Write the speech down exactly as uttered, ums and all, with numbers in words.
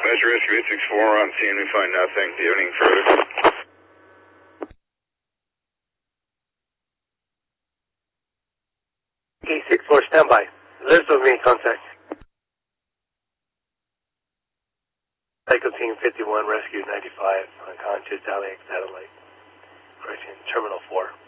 Measure Rescue eight six four on scene, we find nothing. Do you have anything further? eight six four, standby. Lives with me, contact. Cycle Team fifty-one, Rescue ninety-five, unconscious, Alex Satellite. Correction, Terminal four.